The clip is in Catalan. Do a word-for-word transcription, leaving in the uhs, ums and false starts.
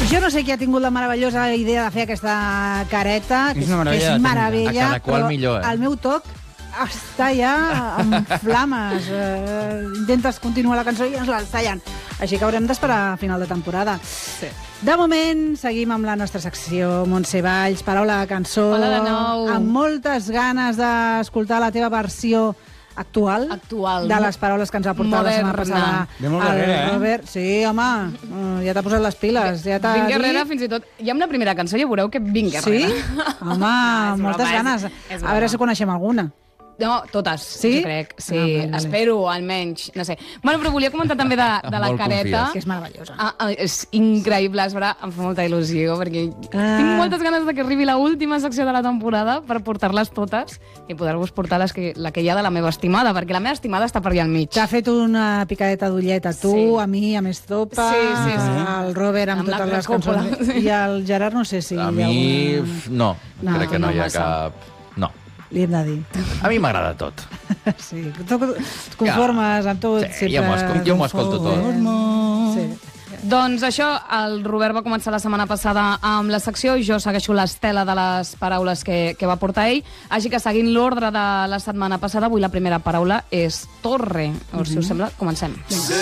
Jo no sé qui ha tingut la meravellosa idea de fer aquesta careta, que és, una meravella, que és meravella, a cada qual però millor, eh? el meu toc està ja amb flames. Eh, intentes continuar la cançó i ens l'està tallant. Així que haurem d'esperar a final de temporada. Sí. De moment, seguim amb la nostra secció Montse Valls, paraula de cançó. Hola de nou. Amb moltes ganes d'escoltar la teva versió actual, Actual. de les paraules que ens ha portat la setmana Moderna. passada. De molt el darrere, eh? Robert. Sí, home, uh, ja t'ha posat les piles. Ja t'ha Vinc dit- Guerrera, fins i tot... Hi ha una primera cançó i ja veureu que vinc Guerrera. Sí? Home, És moltes broma, és- ganes. és A veure broma. si coneixem alguna. No, totes, Sí? jo crec. Sí, Ah, vale, vale. espero, almenys. No sé. Bueno, però volia comentar també de, de la Molt careta. confies. Que és meravellosa. Ah, ah, és increïble, és vera, em fa molta il·lusió, perquè Ah. tinc moltes ganes de que arribi la última secció de la temporada per portar-les totes i poder-vos portar les que, la que hi ha de la meva estimada, perquè la meva estimada està per allà al mig. T'ha fet una picadeta d'ullet a tu, Sí. a mi, a més topa, Sí, sí, sí. el Robert amb, Amb la totes les Coppola, cançons. sí. I el Gerard no sé si... A hi ha mi, alguna- no. No, Crec que no, no hi ha massa. cap... No. Li hem de dir. A mi m'agrada tot. Sí, tu et conformes amb tot. Sí, jo m'ho escol- jo m'ho escolto tot. Sí. Doncs això, el Robert va començar la setmana passada amb la secció i jo segueixo l'estela de les paraules que, que va portar ell. Així que, seguint l'ordre de la setmana passada, avui la primera paraula és torre. Llavors, si us sembla, comencem.